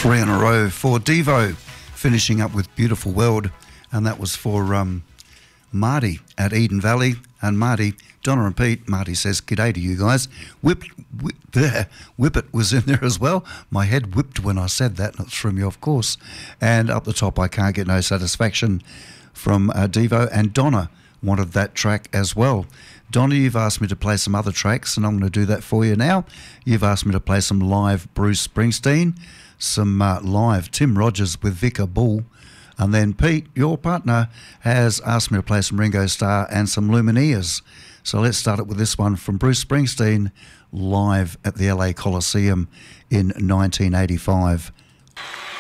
Three in a row for Devo, finishing up with Beautiful World, and that was for Marty at Eden Valley. And Marty, Donna and Pete, Marty says, "G'day to you guys." Whip It was in there as well. My head whipped when I said that, and it threw me off course. And up the top, I Can't Get No Satisfaction from Devo, and Donna wanted that track as well. Donna, you've asked me to play some other tracks, and I'm going to do that for you now. You've asked me to play some live Bruce Springsteen, some live Tim Rogers with Vicar Bull, and then Pete, your partner, has asked me to play some Ringo Starr and some Lumineers. So let's start it with this one from Bruce Springsteen, live at the LA Coliseum in 1985.